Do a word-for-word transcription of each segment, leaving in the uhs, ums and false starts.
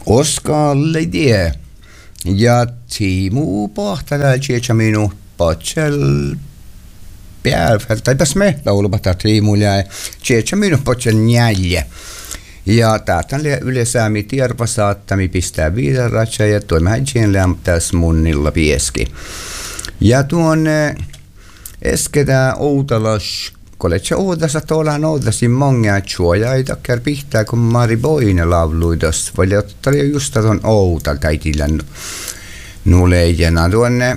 Oskalle die. Ja Tiimu Pahtala Tjecha minu Potsel Päälfältä, taipas me laulupata Tiimulla ja Tjecha minu Potsel njälje. Ja täältä yleensä tierpa saattami pistää viidaratsa ja tuomme häitsien lämtäs munnilla pieski. Ja tuon eskedä Outalas, koletse Outasa tuolla noutasin mongia tsuojaita, kär pihtää kun Mari Boine lauluidos. Voi ottaa just tuon Outal taitilla nuleijana tuonne.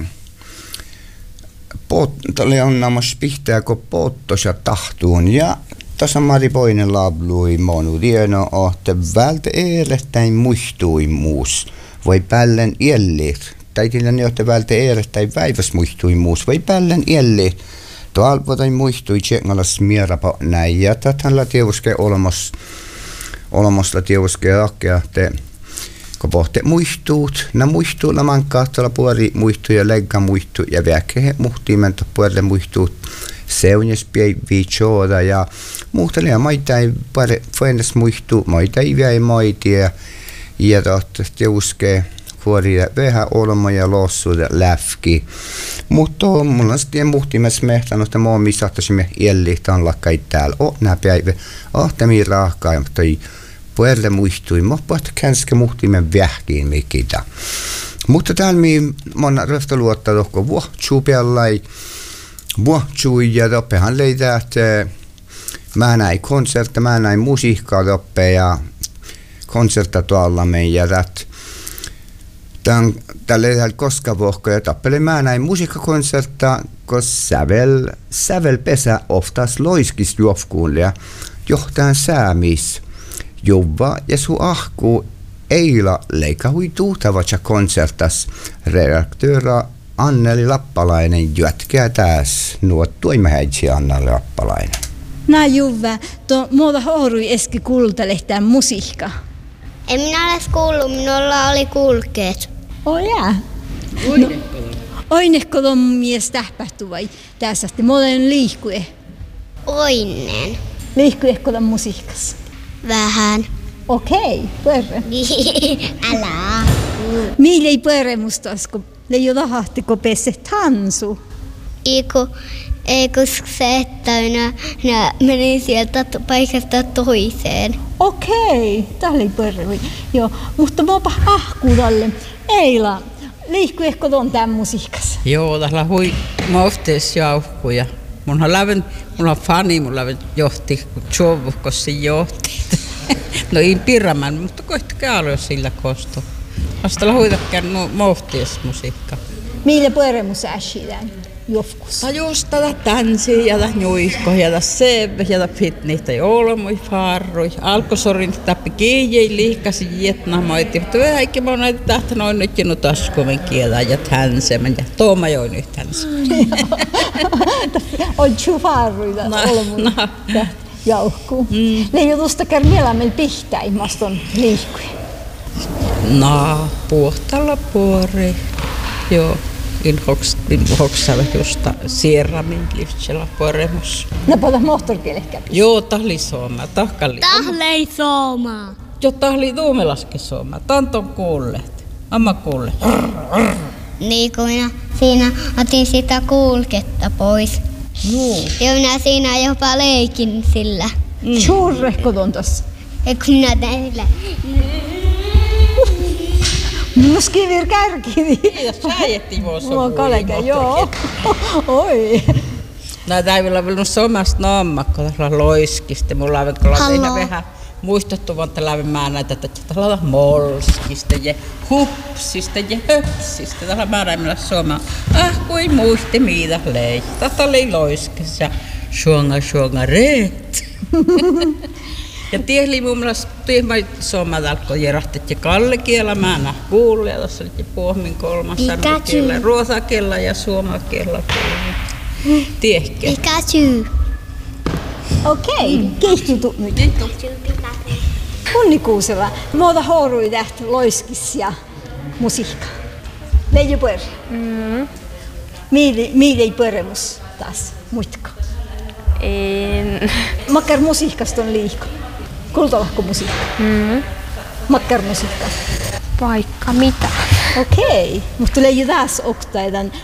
Tuolle on namas pihtää kun pottosa tahtuun ja tuossa Mari Boine laului monu tieno ohte vältä eerettäin muistuimuus. Voi pällen iellit. Taitilla ne ohte vältä eerettäin väiväs muistuimuus. Voi pällen iellit. Tuolla voitain muistui tjengalas mierapa näin, ja tähän tievuske olemas, olemassa tievuske akkea, te, kun pohte muistuut, nä muistuu laman kahtalla puoli muistuu ja legga muistuu, ja väkehe muhtiimento puolelle muistuut, seunjes piei viitsoota, ja muhtelija maita ei pare fuennes muistuu, maita ei väi maitia, ja tohte tievuske kuoria vähän olema ja lossuuda läfki. Mutta mulla on sitten muhtimessa mehtänut, että mä missahtasimme iellihtaan lakkai täällä. O, nää päivä. Oh, tämä raahkaa, mutta ei puolelle muistui. Mä puhuta känskä muhtimen vähkiin mikitä. Mutta täällä mä oon röftä luottaa tohko vuohtsuu peallai. Vuohtsui ja toppehan leitä, että mä näin konsertta, mä näin musiikkaa toppe ja konsertta tuolla meidän. Tän tällä hetkellä koska vohko ja tappele mä näin musiikkakonsertta, kun sävel, sävelpesä oftas loiskis juofkuun ja johtaan säämis. Juva ja su ahku eila leikahui tuutavatsa konsertas redaktööra Anneli Lappalainen jätkää täs nuottuimme häitsi Anneli Lappalainen. Nää Juva, tuo muuta hourui eski kultalehtään musiikka. En minä ole kuullut, minulla oli kulkeet. Oh jää. Oinekko no, Oinekko on mies tähpähtu vai tässä asti? Mä olen liikkue. Oinen. Liikkujekko on musiikassa? Vähän. Okei, pörre. Älä. Mille ei pörre musta osko? Le jo tahti ko pesse tansu. Eikö, eikö se, että minä, minä menin sieltä paikasta toiseen. Okei, tää oli pörre. Joo, mutta mä ahkuu tälle. Eila, liikkuu ehkä on tämän musiikassa? Joo, täällä hui moftees jauhkuja. Mun on läven, mulla on fani, mulla läven johti, kun Tjovukossi johti. No ei pirraman, mutta koittakaa aloja sillä kosto. Vasta huitakään moftees musiikka. Mille pörremus ässidään? Jofkus. Ta just tätä tanssia ja tätä nuihko ja tätä seve ja tätä fitness ja olmui farrui. Alkosorin tappi kiijei liikkasi Vietnamoiti. Mutta vähän ikään mä oon näitä tähtä noin nyt jenu taskuven kielää ja tänsemän ja tuoma join nyt tänsemän. On tju farruita olmui jauhkuu. Ne jo tuosta kärmielä meillä pihtäi, mast on liikkuja. No, puhtalla puori. Joo. In hoksalla justa sierramin lihtsellä poremus. No pota moottorkieleh käpis. Joo, tahli sooma, tahkalli. Tahlei sooma. Joo, tahli tuumelaski sooma. Tanton kuulleet. Amma kuulle. Niin kuin minä siinä otin sitä kulketta pois. Joo. Ja minä siinä jopa leikin sillä. Mm. Suurrehko ton tossa. Eikö minä tein sillä? Muski vir kärki. Kiitos, säijettiin vuosi. Mulla on kaleke, joo. Oi. Näitä ei vielä ollut somasta naammakko, tässä loiskista. Mulla on vielä vähän muistettu, että lävin mä näitä, että tällä on molskista ja hupsista ja höpsistä. Tällä mä näin millä soma. Ah, kuin muisti mitä lei. Tätä oli loiskissa ja suonga suonga reet. Ja tiehli mun mielestä tiehmä soma talko jerahtet ja kallekielä mä näin kuulle. Ja tossa oli puohmin kolmas sarvikielä, ruosakielä ja suomakielä. Tiehkä. Pikachu. Okei, okay. Kehtytu nyt. Unnikuusella. Muuta hourui tähti loiskis ja musiikka. Leiju pörre. Mm. Miili ei pörremus taas, muitko? En. Makkar musiikasta on liiko. Kultolahko musiikka. Mm. makkarmusiikka? Vaikka mitä. Okei, mutta tulee ju tässä också